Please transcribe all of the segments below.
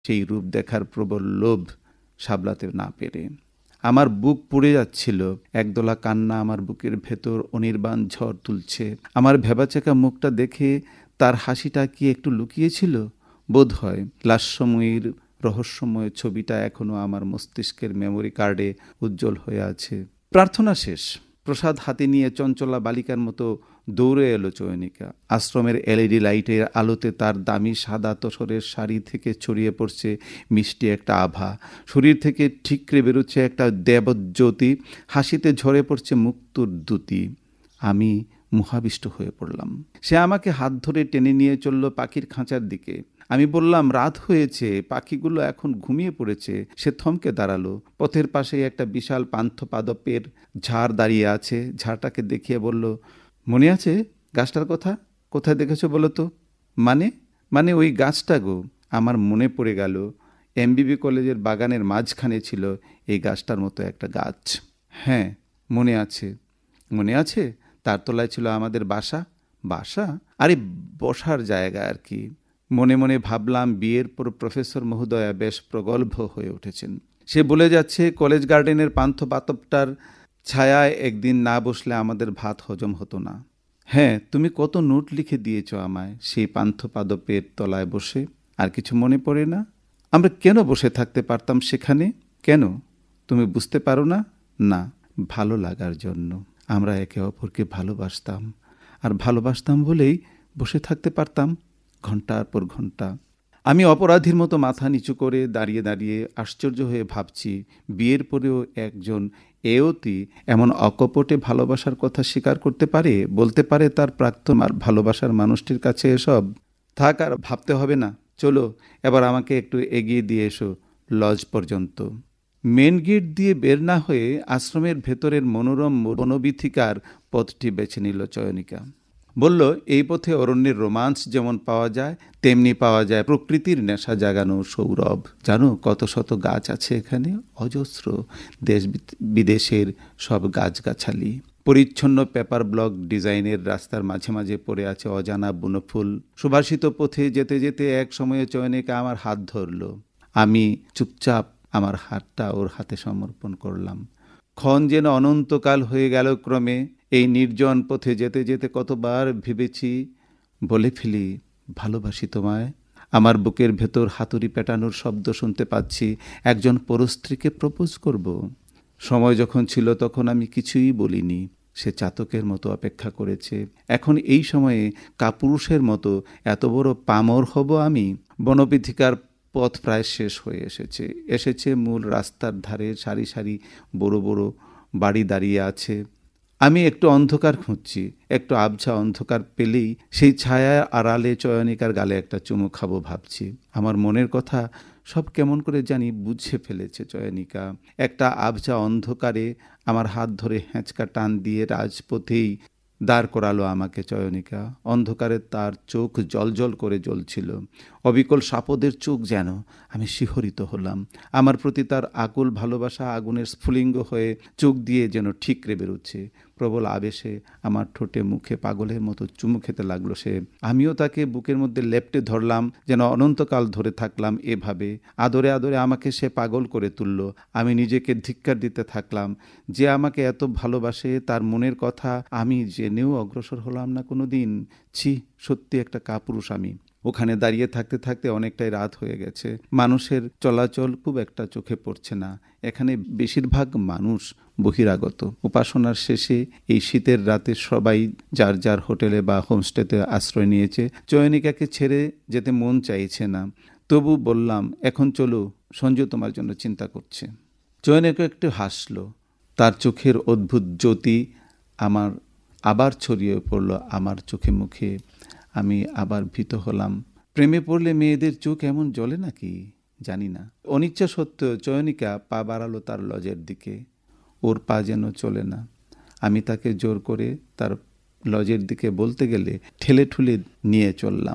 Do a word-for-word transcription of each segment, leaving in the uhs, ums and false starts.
সেই রূপ দেখার প্রবল লোভ সামলাতে না পেরে আমার বুক পুড়ে যাচ্ছিল। একদলা কান্না আমার বুকের ভেতর অনির্বাণ ঝড় তুলছে। আমার ভেবাচেকা মুখটা দেখে তার হাসিটা কি একটু লুকিয়েছিল? বোধ হয় লাস্যময়ীর রহস্যময় ছবিটা এখনো আমার মস্তিষ্কের মেমোরি কার্ডে উজ্জ্বল হয়ে আছে। প্রার্থনা শেষ। প্রসাদ হাতে নিয়ে চঞ্চলা বালিকার মতো দৌড়ে এলো চয়নিকা। আশ্রমের এলইডি লাইটের আলোতে তার দামি সাদা তোসরের শাড়ি থেকে ছড়িয়ে পড়ছে মিষ্টি একটা আভা। শরীর থেকে ঠিকরে বেরোচ্ছে একটা দেবজ্যোতি। হাসিতে ঝরে পড়ছে মুক্তোর দ্যুতি। আমি মোহাবিষ্ট হয়ে পড়লাম। সে আমাকে হাত ধরে টেনে নিয়ে চলল পাখির খাঁচার দিকে। আমি বললাম, রাত হয়েছে, পাখিগুলো এখন ঘুমিয়ে পড়েছে। সে থমকে দাঁড়ালো। পথের পাশে একটা বিশাল পান্থপাদপের ঝাড় দাঁড়িয়ে আছে। ঝাড়টাকে দেখিয়ে বলল, মনে আছে গাছটার কথা? কোথায় দেখেছো বলো তো? মানে মানে ওই গাছটা গো। আমার মনে পড়ে গেল, এমবিবি কলেজের বাগানের মাঝখানে ছিল এই গাছটার মতো একটা গাছ। হ্যাঁ, মনে আছে। মনে আছে তার তলায় ছিল আমাদের বাসা। বাসা? আরে বসার জায়গা আর কি। মনে মনে ভাবলাম, বিয়ের পর প্রফেসর মহোদয়া বেশ প্রগল্ভ হয়ে উঠেছেন। সে বলে যাচ্ছে, কলেজ গার্ডেনের পান্থপাতপটার ছায়ায় একদিন না বসলে আমাদের ভাত হজম হতো না। হ্যাঁ, তুমি কত নোট লিখে দিয়েছ আমায় সেই পান্থপাদপের তলায় বসে। আর কিছু মনে পড়ে না? আমরা কেন বসে থাকতে পারতাম সেখানে? কেন তুমি বুঝতে পারো না? না, ভালো লাগার জন্য। আমরা একে অপরকে ভালোবাসতাম, আর ভালোবাসতাম বলেই বসে থাকতে পারতাম ঘন্টার পর ঘন্টা। আমি অপরাধীর মতো মাথা নিচু করে দাঁড়িয়ে দাঁড়িয়ে আশ্চর্য হয়ে ভাবছি, বিয়ের পরেও একজন এওতি এমন অকপটে ভালোবাসার কথা স্বীকার করতে পারে, বলতে পারে তার প্রাক্তন আর ভালোবাসার মানুষটির কাছে এসব। থাক, আর ভাবতে হবে না, চলো এবার আমাকে একটু এগিয়ে দিয়ে এসো লজ পর্যন্ত। মেন গেট দিয়ে বের না হয়ে আশ্রমের ভেতরের মনোরম বনবিথিকার পথটি বেছে নিল চয়নিকা। বলল, এই পথে অরণ্যের রোমাঞ্চ যেমন পাওয়া যায়, তেমনি পাওয়া যায় প্রকৃতির নেশা জাগানো সৌরভ। জানো কত শত গাছ আছে এখানে? অজস্র, দেশ বিদেশের সব গাছগাছালি। পরিচ্ছন্ন পেপার ব্লক ডিজাইনের রাস্তার মাঝে মাঝে পড়ে আছে অজানা বনফুল। সুভাষিত পথে যেতে যেতে এক সময়ে চয়নিকা আমার হাত ধরল। আমি চুপচাপ আমার হাতটা ওর হাতে সমর্পণ করলাম। ক্ষণ যেন অনন্তকাল হয়ে গেল ক্রমে। এই নির্জন পথে যেতে যেতে কতবার ভেবেছি, বলে ফেলি, ভালোবাসি তোমায়। আমার বুকের ভেতর হাতুড়ি পেটানোর শব্দ শুনতে পাচ্ছি। একজন পরস্ত্রীকে প্রপোজ করব। সময় যখন ছিল তখন আমি কিছুই বলিনি। সে চাতকের মতো অপেক্ষা করেছে। এখন এই সময়ে কাপুরুষের মতো এত বড় পামর হব আমি? বনবিথিকার পথ প্রায় শেষ হয়ে এসেছে। এসেছে মূল রাস্তার ধারে সারি সারি বড় বড় বাড়ি দাঁড়িয়ে আছে। আমি একটু অন্ধকার খুঁজছি। একটু আবছা অন্ধকার পেলেই সেই ছায়ার আড়ালে চয়নিকার গালে একটা চুমু খাবো ভাবছি। আমার মনের কথা সব কেমন করে জানি বুঝে ফেলেছে চয়নিকা। একটা আবছা অন্ধকারে আমার হাত ধরে হ্যাঁচকা টান দিয়ে রাজপথেই দাঁড় করালো আমাকে চয়নিকা। অন্ধকারে তার চোখ জলজল করে জ্বলছিল, অবিকল সাপদের চোখ যেন। আমি শিহরিত হলাম। আমার প্রতি তার আকুল ভালোবাসা আগুনের স্ফুলিঙ্গ হয়ে চোখ দিয়ে যেন ঠিকরে বেরোচ্ছে। প্রবল আবেশে আমার ঠোঁটে মুখে পাগলের মতো চুমু খেতে লাগলো সে। আমিও তাকে বুকের মধ্যে লেপ্টে ধরলাম, যেন অনন্তকাল ধরে থাকলাম এভাবে। আদরে আদরে আমাকে সে পাগল করে তুলল। আমি নিজেকে ধিক্কার দিতে থাকলাম। যে আমাকে এত ভালোবাসে তার মনের কথা আমি জেনেও অগ্রসর হলাম না কোনো দিন। ছি, সত্যি একটা কাপুরুষ আমি। ওখানে দাঁড়িয়ে থাকতে থাকতে অনেকটাই রাত হয়ে গেছে। মানুষের চলাচল খুব একটা চোখে পড়ছে না। এখানে বেশিরভাগ মানুষ বহিরাগত। উপাসনার শেষে এই শীতের রাতে সবাই যার যার হোটেলে বা হোমস্টেতে আশ্রয় নিয়েছে। চয়নিকাকে ছেড়ে যেতে মন চাইছে না। তবু বললাম, এখন চলো, সঞ্জু তোমার জন্য চিন্তা করছে। চয়নিকা একটু হাসলো। তার চোখের অদ্ভুত জ্যোতি আমার আবার ছড়িয়ে পড়ল আমার চোখে মুখে। আমি আবার ভীত হলাম। প্রেমে পড়লে মেয়েদের চোখ এমন জ্বলে নাকি জানি না। অনিচ্ছা সত্ত্বেও চয়নিকা পা বাড়ালো তার লজের দিকে। ওর পা যেন চলে না। আমি তাকে জোর করে তার লজের দিকে বলতে গেলে ঠেলে ঠুলে নিয়ে চললাম।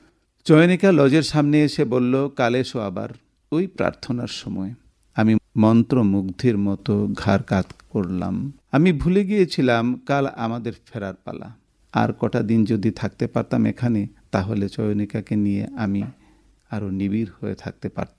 চয়নিকা লজের সামনে এসে বলল, কাল এসো আবার, ওই প্রার্থনার সময়। আমি মন্ত্রমুগ্ধের মতো ঘাড় কাত করলাম। আমি ভুলে গিয়েছিলাম কাল আমাদের ফেরার পালা। আর কটা দিন যদি থাকতে পারতাম এখানে, তাহলে চয়নিকাকে নিয়ে আমি আরও নিবিড় হয়ে থাকতে পারত।